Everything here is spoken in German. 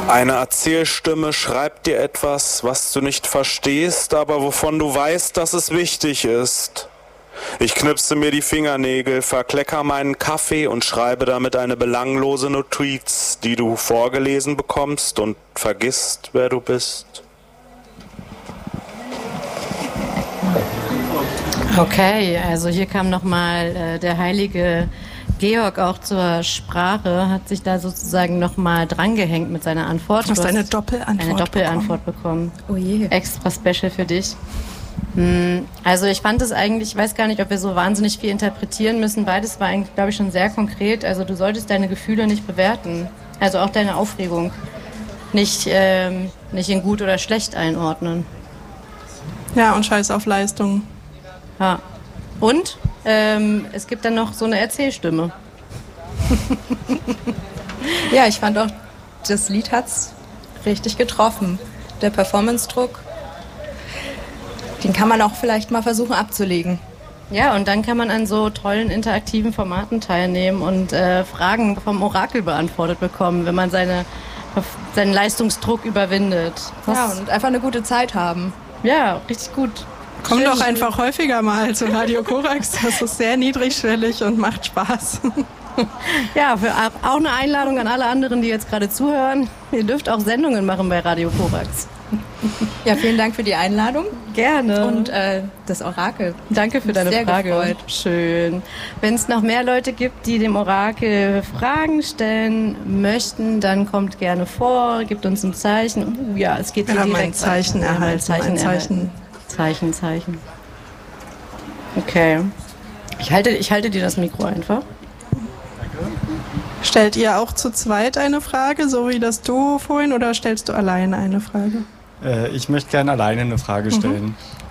Eine Erzählstimme schreibt dir etwas, was du nicht verstehst, aber wovon du weißt, dass es wichtig ist. Ich knipse mir die Fingernägel, verklecker meinen Kaffee und schreibe damit eine belanglose Notiz, die du vorgelesen bekommst und vergisst, wer du bist. Okay, also hier kam nochmal der heilige Georg auch zur Sprache, hat sich da sozusagen nochmal drangehängt mit seiner Antwort. Du hast eine Doppelantwort bekommen. Oh je. Extra special für dich. Also ich fand es eigentlich, ich weiß gar nicht, ob wir so wahnsinnig viel interpretieren müssen. Beides war eigentlich, glaube ich, schon sehr konkret. Also du solltest deine Gefühle nicht bewerten. Also auch deine Aufregung nicht in gut oder schlecht einordnen. Ja, und scheiß auf Leistung. Ja. Und es gibt dann noch so eine Erzählstimme. Ja, ich fand auch, das Lied hat's richtig getroffen. Der Performance-Druck, den kann man auch vielleicht mal versuchen abzulegen. Ja, und dann kann man an so tollen interaktiven Formaten teilnehmen und Fragen vom Orakel beantwortet bekommen, wenn man seinen Leistungsdruck überwindet. Ja, und einfach eine gute Zeit haben. Ja, richtig gut. Komm doch einfach häufiger mal zu Radio Korax. Das ist sehr niedrigschwellig und macht Spaß. Ja, auch eine Einladung an alle anderen, die jetzt gerade zuhören. Ihr dürft auch Sendungen machen bei Radio Korax. Ja, vielen Dank für die Einladung. Gerne. Und das Orakel. Danke für deine Frage. Gefreut. Schön. Wenn es noch mehr Leute gibt, die dem Orakel Fragen stellen möchten, dann kommt gerne vor, gibt uns ein Zeichen. Ja, es geht hier direkt ein Zeichen erhalten. Zeichen. Okay. Ich halte dir das Mikro einfach. Stellt ihr auch zu zweit eine Frage, so wie das Duo vorhin, oder stellst du alleine eine Frage? Ich möchte gerne alleine eine Frage stellen.